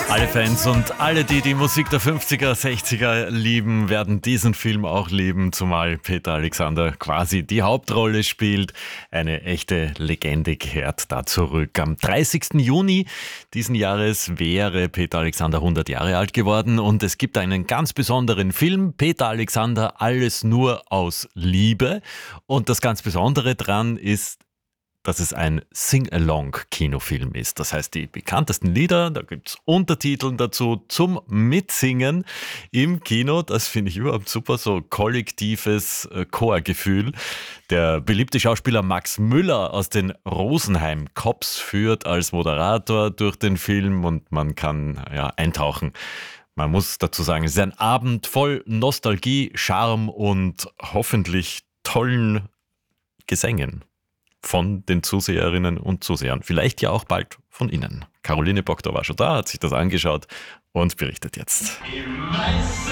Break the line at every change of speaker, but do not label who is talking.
Alle Fans und alle, die die Musik der 50er, 60er lieben, werden diesen Film auch lieben, zumal Peter Alexander quasi die Hauptrolle spielt. Eine echte Legende kehrt da zurück. Am 30. Juni diesen Jahres wäre Peter Alexander 100 Jahre alt geworden und es gibt einen ganz besonderen Film, Peter Alexander, alles nur aus Liebe. Und das ganz Besondere dran ist, dass es ein Sing-Along-Kinofilm ist. Das heißt, die bekanntesten Lieder, da gibt es Untertiteln dazu zum Mitsingen im Kino. Das finde ich überhaupt super, so kollektives Chorgefühl. Der beliebte Schauspieler Max Müller aus den Rosenheim Cops führt als Moderator durch den Film und man kann eintauchen. Man muss dazu sagen, es ist ein Abend voll Nostalgie, Charme und hoffentlich tollen Gesängen von den Zuseherinnen und Zusehern. Vielleicht ja auch bald von Ihnen. Caroline Bocktor war schon da, hat sich das angeschaut und berichtet jetzt.